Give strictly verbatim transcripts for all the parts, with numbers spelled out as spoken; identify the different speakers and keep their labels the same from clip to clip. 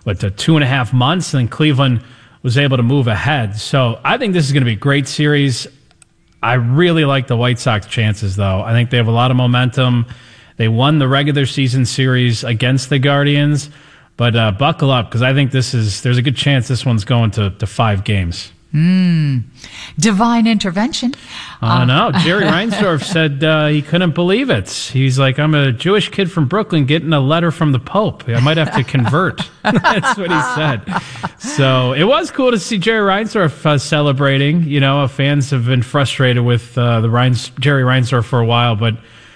Speaker 1: what, to two and a half months, and then Cleveland was able to move ahead. So I think this is going to be a great series. I really like the White Sox chances, though. I think they have a lot of momentum. They won the regular season series against the Guardians, but uh, buckle up, because I think this is there's a good chance this one's going to, to five games.
Speaker 2: Mm. Divine intervention.
Speaker 1: I uh,
Speaker 2: uh,
Speaker 1: know. Jerry Reinsdorf said uh, he couldn't believe it. He's like, I'm a Jewish kid from Brooklyn getting a letter from the Pope. I might have to convert. That's what he said. So it was cool to see Jerry Reinsdorf uh, celebrating. You know, fans have been frustrated with uh, the Reins- Jerry Reinsdorf for a while, but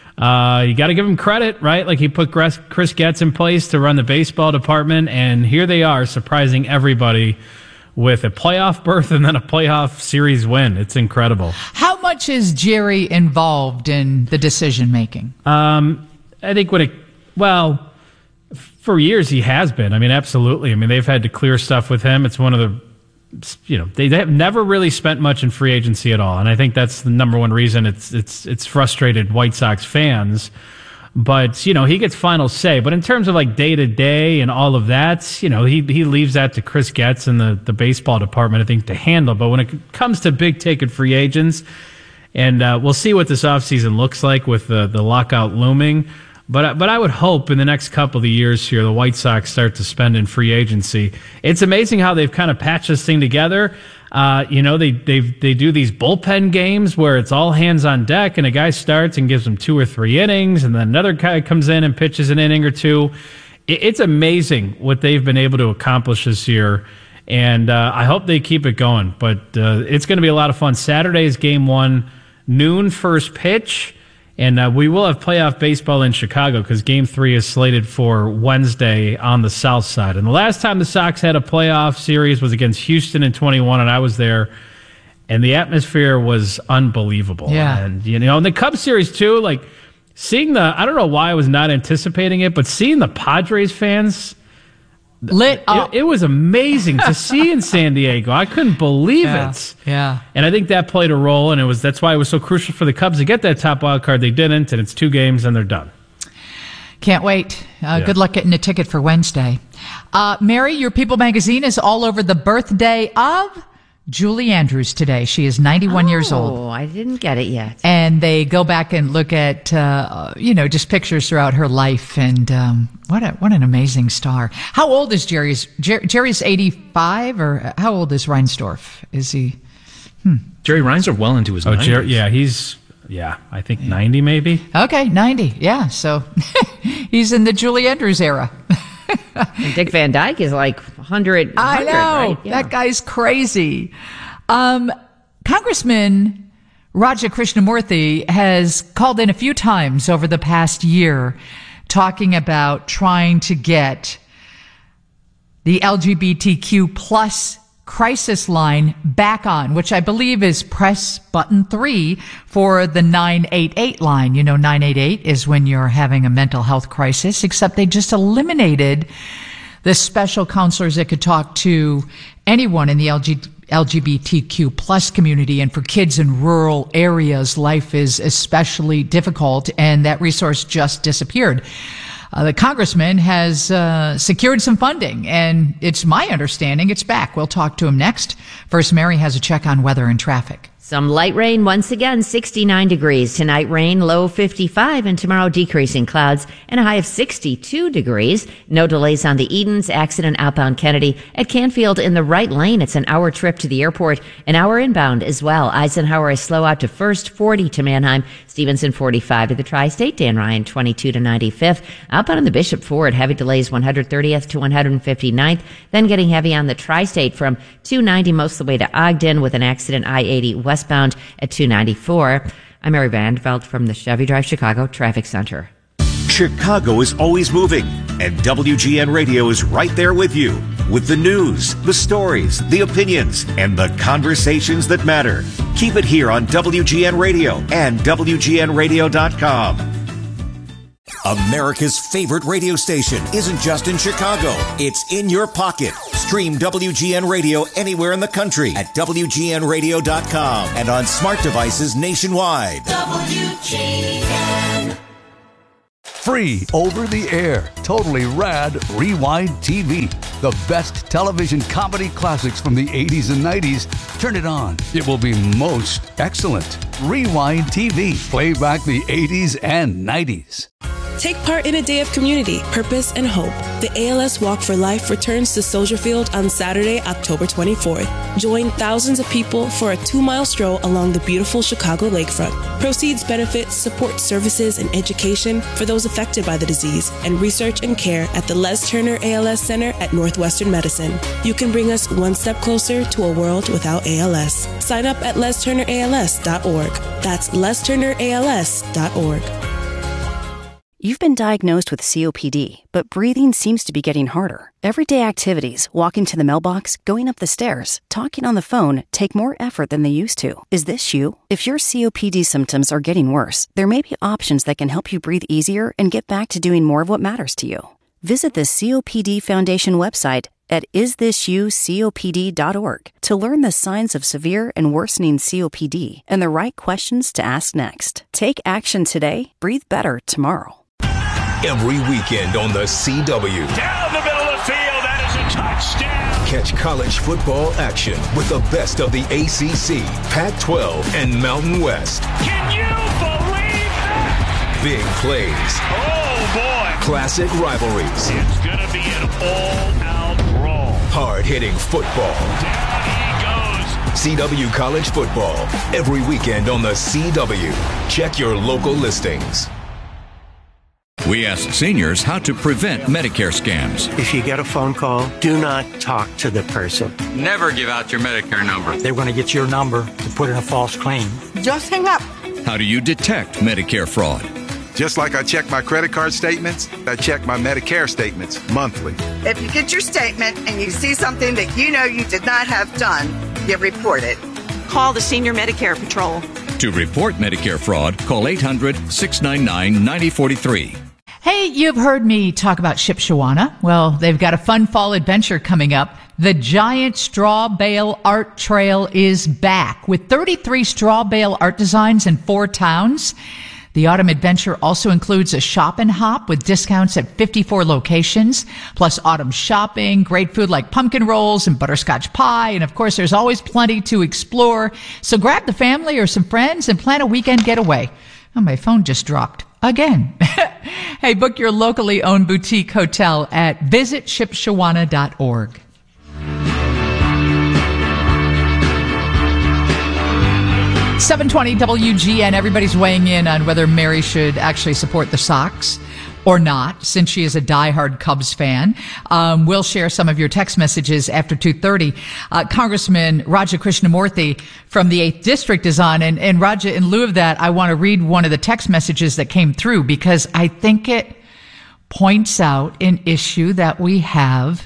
Speaker 1: uh, you got to give him credit, right? Like, he put Chris Getz in place to run the baseball department, and here they are surprising everybody with a playoff berth and then a playoff series win. It's incredible.
Speaker 2: How much is Jerry involved in the decision making? Um,
Speaker 1: I think when it, well, for years he has been. I mean, absolutely. I mean, they've had to clear stuff with him. It's one of the, you know, they, they have never really spent much in free agency at all. And I think that's the number one reason it's, it's, it's frustrated White Sox fans. But, you know, he gets final say. But in terms of, like, day-to-day and all of that, you know, he he leaves that to Chris Getz and the, the baseball department, I think, to handle. But when it comes to big-ticket free agents, and uh, we'll see what this offseason looks like with the, the lockout looming. But, but I would hope in the next couple of years here, the White Sox start to spend in free agency. It's amazing how they've kind of patched this thing together. Uh, you know, they they they do these bullpen games where it's all hands on deck, and a guy starts and gives them two or three innings, and then another guy comes in and pitches an inning or two. It, it's amazing what they've been able to accomplish this year, and uh, I hope they keep it going. But uh, it's going to be a lot of fun. Saturday is game one, noon first pitch. And uh, we will have playoff baseball in Chicago because Game three is slated for Wednesday on the south side. And the last time the Sox had a playoff series was against Houston in twenty-one, and I was there. And the atmosphere was unbelievable.
Speaker 2: Yeah.
Speaker 1: And, you know, and the Cubs series, too, like, seeing the, I don't know why I was not anticipating it, but seeing the Padres fans
Speaker 2: lit up.
Speaker 1: It, it was amazing to see in San Diego. I couldn't believe
Speaker 2: yeah,
Speaker 1: it.
Speaker 2: Yeah.
Speaker 1: And I think that played a role, and it was that's why it was so crucial for the Cubs to get that top wild card. They didn't, and it's two games, and they're done.
Speaker 2: Can't wait. Uh,
Speaker 1: yeah.
Speaker 2: Good luck getting a ticket for Wednesday. Uh, Mary, your People magazine is all over the birthday of Julie Andrews today. She is ninety-one
Speaker 3: oh,
Speaker 2: years old.
Speaker 3: Oh, I didn't get it yet.
Speaker 2: And they go back and look at, uh, you know, just pictures throughout her life. And um, what a, what an amazing star. How old is Jerry's? Jer- Jerry's eighty-five, or how old is Reinsdorf? Is he?
Speaker 4: Hmm. Jerry Reinsdorf well into his
Speaker 1: oh,
Speaker 4: nineties.
Speaker 1: Jer- yeah, he's, yeah, I think yeah. ninety maybe.
Speaker 2: Okay, ninety. Yeah, so he's in the Julie Andrews era.
Speaker 3: And Dick Van Dyke is like one hundred.
Speaker 2: I know.
Speaker 3: Right? Yeah.
Speaker 2: That guy's crazy. Um, Congressman Raja Krishnamurthy has called in a few times over the past year talking about trying to get the L G B T Q plus crisis line back on, which I believe is press button three for the nine eight eight line. You know, nine eight eight is when you're having a mental health crisis, except they just eliminated the special counselors that could talk to anyone in the L G B T Q plus community. And for kids in rural areas, life is especially difficult, and that resource just disappeared. Uh, the congressman has uh, secured some funding, and it's my understanding it's back. We'll talk to him next. First, Mary has a check on weather and traffic.
Speaker 3: Some light rain once again, sixty-nine degrees. Tonight rain, low fifty-five, and tomorrow decreasing clouds and a high of sixty-two degrees. No delays on the Edens. Accident outbound Kennedy at Canfield in the right lane. It's an hour trip to the airport, an hour inbound as well. Eisenhower is slow out to First, forty to Manheim. Stevenson forty-five to the Tri-State. Dan Ryan twenty-two to ninety-fifth. Outbound on the Bishop Ford, heavy delays one hundred thirtieth to one hundred fifty-ninth. Then getting heavy on the Tri-State from two ninety most of the way to Ogden with an accident I eighty westbound at two ninety-four. I'm Mary Vandeveld from the Chevy Drive Chicago Traffic Center.
Speaker 5: Chicago is always moving, and W G N Radio is right there with you with the news, the stories, the opinions, and the conversations that matter. Keep it here on W G N Radio and W G N radio dot com. America's favorite radio station isn't just in Chicago. It's in your pocket. Stream W G N Radio anywhere in the country at W G N radio dot com and on smart devices nationwide. W G N.
Speaker 6: Free over the air. Totally rad Rewind T V. The best television comedy classics from the eighties and nineties. Turn it on. It will be most excellent. Rewind T V. Play back the eighties and nineties.
Speaker 7: Take part in a day of community, purpose, and hope. The A L S Walk for Life returns to Soldier Field on Saturday, October twenty-fourth. Join thousands of people for a two-mile stroll along the beautiful Chicago lakefront. Proceeds benefit support services and education for those affected by the disease and research and care at the Les Turner A L S Center at Northwestern Medicine. You can bring us one step closer to a world without A L S. Sign up at les turner a l s dot org. That's les turner a l s dot org.
Speaker 8: You've been diagnosed with C O P D, but breathing seems to be getting harder. Everyday activities, walking to the mailbox, going up the stairs, talking on the phone, take more effort than they used to. Is this you? If your C O P D symptoms are getting worse, there may be options that can help you breathe easier and get back to doing more of what matters to you. Visit the C O P D Foundation website at is this you C O P D dot org to learn the signs of severe and worsening C O P D and the right questions to ask next. Take action today, breathe better tomorrow.
Speaker 9: Every weekend on the C W.
Speaker 10: Down the middle of the field, that is a touchdown.
Speaker 9: Catch college football action with the best of the A C C, Pac twelve, and Mountain West.
Speaker 10: Can you believe that?
Speaker 9: Big plays.
Speaker 10: Oh, boy.
Speaker 9: Classic rivalries.
Speaker 10: It's going to be an all-out brawl.
Speaker 9: Hard-hitting football.
Speaker 10: Down he goes.
Speaker 9: C W College Football. Every weekend on the C W. Check your local listings.
Speaker 11: We asked seniors how to prevent Medicare scams.
Speaker 12: If you get a phone call, do not talk to the person.
Speaker 13: Never give out your Medicare number.
Speaker 12: They're going to get your number to put in a false claim.
Speaker 14: Just hang up.
Speaker 11: How do you detect Medicare fraud?
Speaker 15: Just like I check my credit card statements, I check my Medicare statements monthly.
Speaker 14: If you get your statement and you see something that you know you did not have done, you report it.
Speaker 16: Call the Senior Medicare Patrol.
Speaker 11: To report Medicare fraud, call eight hundred, six nine nine, nine oh four three.
Speaker 2: Hey, you've heard me talk about Shipshewana. Well, they've got a fun fall adventure coming up. The Giant Straw Bale Art Trail is back with thirty-three straw bale art designs in four towns. The autumn adventure also includes a shop and hop with discounts at fifty-four locations, plus autumn shopping, great food like pumpkin rolls and butterscotch pie, and of course there's always plenty to explore. So grab the family or some friends and plan a weekend getaway. Oh, my phone just dropped again. Hey, book your locally owned boutique hotel at visit shipshewana dot org. seven twenty W G N. Everybody's weighing in on whether Mary should actually support the Sox or not, since she is a diehard Cubs fan. Um, we'll share some of your text messages after two thirty. Uh, Congressman Raja Krishnamurthy from the eighth District is on. And, and Raja, in lieu of that, I want to read one of the text messages that came through because I think it points out an issue that we have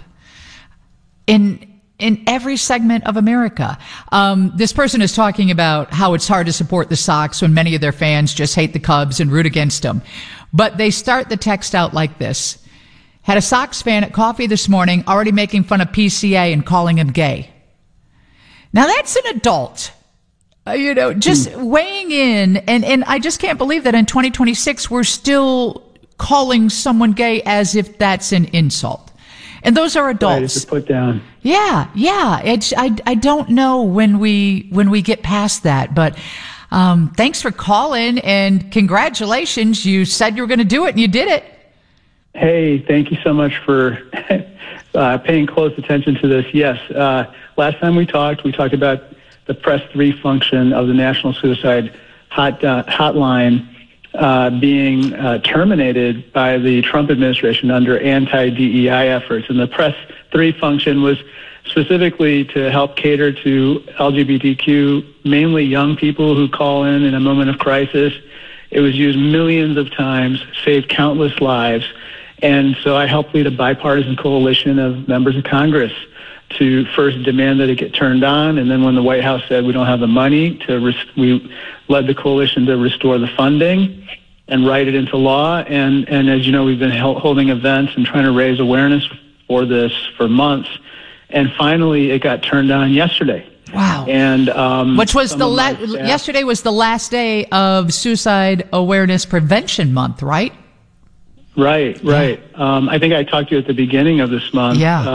Speaker 2: in in every segment of America. Um, this person is talking about how it's hard to support the Sox when many of their fans just hate the Cubs and root against them. But they start the text out like this. Had a Sox fan at coffee this morning already making fun of P C A and calling him gay. Now that's an adult, uh, you know, just mm. weighing in. And, and I just can't believe that in twenty twenty-six, we're still calling someone gay as if that's an insult. And those are adults.
Speaker 17: Right, it's a put down.
Speaker 2: Yeah, yeah. It's, I, I don't know when we, when we get past that, but, um, thanks for calling and congratulations. You said you were going to do it and you did it.
Speaker 17: Hey, thank you so much for, uh, paying close attention to this. Yes. Uh, last time we talked, we talked about the press three function of the National Suicide Hot, uh, Hotline. Uh, being uh, terminated by the Trump administration under anti-D E I efforts. And the press three function was specifically to help cater to L G B T Q, mainly young people who call in in a moment of crisis. It was used millions of times, saved countless lives. And so I helped lead a bipartisan coalition of members of Congress to first demand that it get turned on. And then when the White House said we don't have the money, to res- we led the coalition to restore the funding and write it into law. And, and as you know, we've been hel- holding events and trying to raise awareness for this for months. And finally, it got turned on yesterday.
Speaker 2: Wow.
Speaker 17: And um,
Speaker 2: which was the la- yesterday was the last day of Suicide Awareness Prevention Month, right?
Speaker 17: Right, right. Um, I think I talked to you at the beginning of this month.
Speaker 2: Yeah.